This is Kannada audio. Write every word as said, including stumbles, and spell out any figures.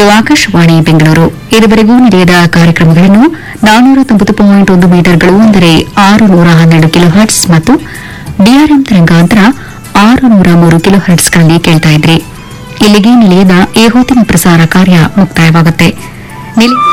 ಆಕಾಶವಾಣಿ ಬೆಂಗಳೂರು. ಇದುವರೆಗೂ ನಡೆಯದ ಕಾರ್ಯಕ್ರಮಗಳನ್ನು ನಾನ್ನೂರ ತೊಂಬತ್ತು ಪಾಯಿಂಟ್ ಒಂದು ಮೀಟರ್ಗಳು ಅಂದರೆ ಆರುನೂರ ಹನ್ನೆರಡು ಕಿಲೋ ಹರ್ಟ್ಸ್ ಮತ್ತು ಡಿಆರ್ಎಂ ತರಂಗಾಂತರ ಆರುನೂರ ಮೂರು ಕಿಲೋ ಹರ್ಟ್ಸ್ಗಳಲ್ಲಿ ಕೇಳ್ತಾ ಇದ್ರಿ. ಇಲ್ಲಿಗೆ ನಿಲಯದ ಈ ಹೊತ್ತಿನ ಪ್ರಸಾರ ಕಾರ್ಯ ಮುಕ್ತಾಯವಾಗುತ್ತೆ.